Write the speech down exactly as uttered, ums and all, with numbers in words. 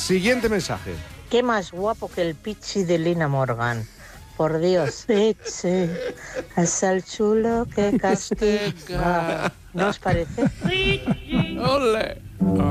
Siguiente mensaje. Qué más guapo que el Pichi de Lina Morgan. Por Dios, Pichi, es el chulo que castiga. ¿No os parece? ¡Ole!